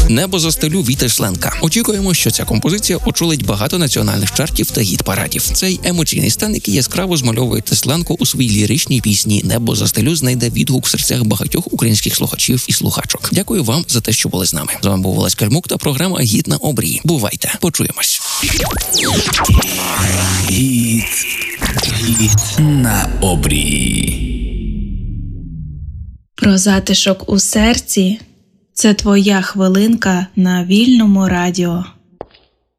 «Небо застелю» Віти Шленка. Очікуємо, що ця композиція очолить багато національних чартів та гіт-парадів. Цей емоційний стан, який яскраво змальовує Тесленко у своїй ліричній пісні «Небо застелю», знайде відгук в серцях багатьох українських слухачів і слухачок. Дякую вам за те, що були з нами. З вами був Олесь Кальмук та програма «Гіт на обрії». Бувайте. Почуємось. Гіт на обрії. Про затишок у серці – це твоя хвилинка на Вільному радіо.